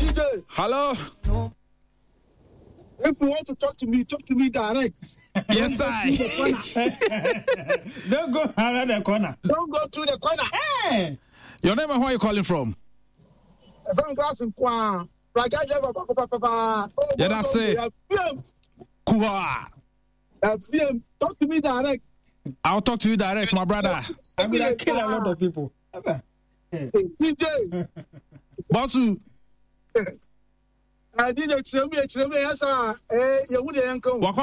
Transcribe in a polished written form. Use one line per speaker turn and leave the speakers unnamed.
DJ.
Hello.
If you want to talk to me direct.
Yes, I.
Don't go around the corner.
Don't go to the corner.
Hey.
Your name and where are you calling from?
From class in Kwan. Raga driver, papa.
Yeah, that's it. Kuha.
Talk to me direct.
I'll talk to you direct, my brother.
I'm going to kill a lot of people.
DJ.
Bossu.
DJ, tell me, yes, sir. You would